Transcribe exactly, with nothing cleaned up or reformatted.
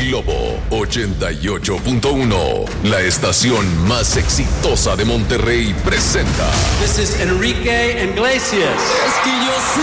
Globo ochenta y ocho punto uno, la estación más exitosa de Monterrey, presenta. This is Enrique Iglesias. Es que yo